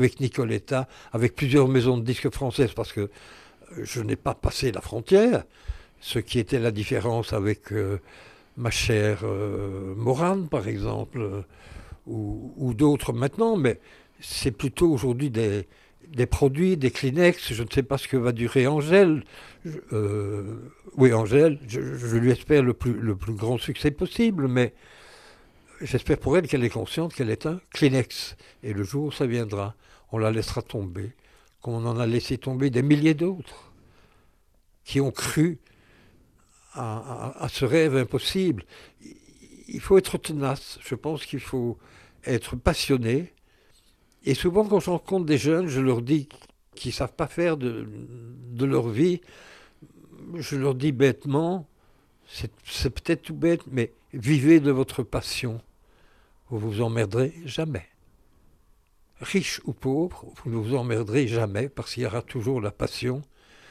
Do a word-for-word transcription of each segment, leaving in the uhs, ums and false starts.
avec Nicoletta, avec plusieurs maisons de disques françaises, parce que je n'ai pas passé la frontière, ce qui était la différence avec euh, ma chère euh, Morane, par exemple, euh, ou, ou d'autres maintenant, mais c'est plutôt aujourd'hui des, des produits, des Kleenex, je ne sais pas ce que va durer Angèle. Euh, oui, Angèle, je, je lui espère le plus, le plus grand succès possible, mais j'espère pour elle qu'elle est consciente qu'elle est un Kleenex. Et le jour où ça viendra, on la laissera tomber, comme on en a laissé tomber des milliers d'autres qui ont cru à, à, à ce rêve impossible. Il faut être tenace, je pense qu'il faut être passionné. Et souvent, quand je rencontre des jeunes, je leur dis qu'ils ne savent pas faire de, de leur vie, je leur dis bêtement, c'est, c'est peut-être tout bête, mais vivez de votre passion. Vous ne vous emmerderez jamais. Riche ou pauvre, vous ne vous emmerderez jamais parce qu'il y aura toujours la passion.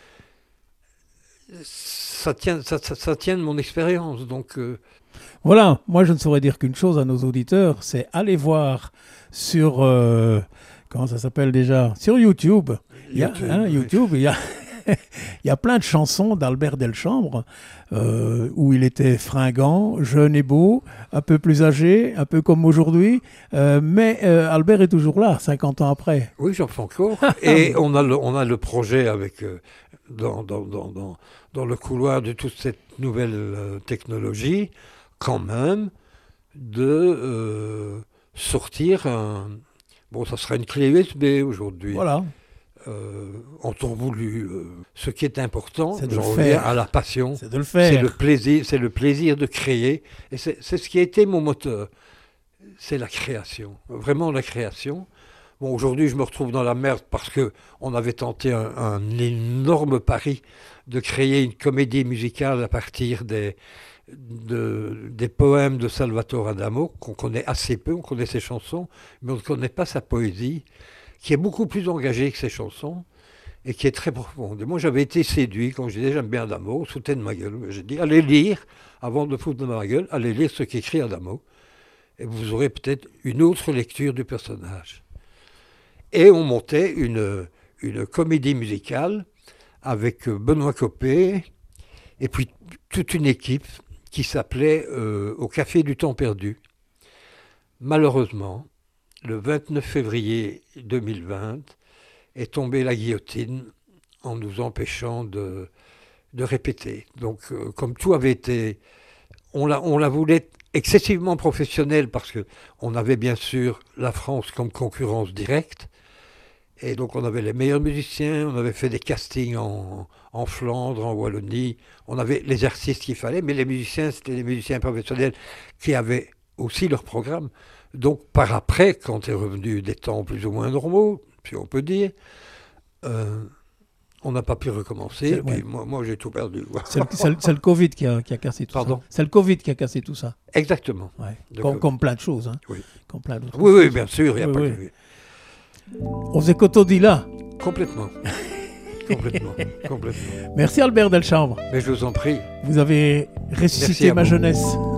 Ça tient, ça, ça, ça tient de mon expérience. Donc, euh... Voilà, moi je ne saurais dire qu'une chose à nos auditeurs, c'est aller voir sur, euh, comment ça s'appelle déjà, sur YouTube. Il y a, YouTube, hein, oui. YouTube, il y a... Il y a plein de chansons d'Albert Delchambre euh, où il était fringant, jeune et beau, un peu plus âgé, un peu comme aujourd'hui. Euh, mais euh, Albert est toujours là, cinquante ans après. Oui, j'en fais encore. Et on a le, on a le projet avec, euh, dans, dans, dans, dans, dans le couloir de toute cette nouvelle euh, technologie, quand même, de euh, sortir un... Bon, ça sera une clé U S B aujourd'hui. Voilà. Euh, en temps voulu. Euh, ce qui est important, c'est de j'en le reviens faire. à la passion, c'est de le faire. C'est le plaisir, c'est le plaisir de créer. Et c'est, c'est ce qui a été mon moteur. C'est la création, vraiment la création. Bon, aujourd'hui, je me retrouve dans la merde parce que on avait tenté un, un énorme pari de créer une comédie musicale à partir des, de, des poèmes de Salvatore Adamo, qu'on connaît assez peu, on connaît ses chansons, mais on ne connaît pas sa poésie, qui est beaucoup plus engagée que ses chansons et qui est très profonde. Et moi, j'avais été séduit quand j'ai dit j'aime bien Adamo, foutait de ma gueule. J'ai dit allez lire, avant de foutre de ma gueule, allez lire ce qu'écrit Adamo. Et vous aurez peut-être une autre lecture du personnage. Et on montait une, une comédie musicale avec Benoît Copé et puis toute une équipe qui s'appelait euh, Au Café du Temps Perdu. Malheureusement, le vingt-neuf février deux mille vingt est tombée la guillotine en nous empêchant de, de répéter. Donc, euh, comme tout avait été... On la, on la voulait excessivement professionnelle parce qu'on avait bien sûr la France comme concurrence directe. Et donc, on avait les meilleurs musiciens, on avait fait des castings en, en Flandre, en Wallonie. On avait les artistes qu'il fallait, mais les musiciens, c'était des musiciens professionnels qui avaient aussi leur programme. Donc, par après, quand est revenu des temps plus ou moins normaux, si on peut dire, euh, on n'a pas pu recommencer. C'est, et puis ouais. moi, moi, j'ai tout perdu. C'est le, c'est le, c'est le Covid qui a, qui a cassé tout Pardon ça. C'est le Covid qui a cassé tout ça. Exactement. Ouais. Comme, comme plein de choses. Hein. Oui. Comme plein d'autres Oui, choses. oui, bien sûr. Il y a Oui, pas oui. que... On faisait Cotodila. Complètement. complètement. Complètement. Merci Albert Delchambre. Mais je vous en prie. Vous avez ressuscité ma vous. jeunesse.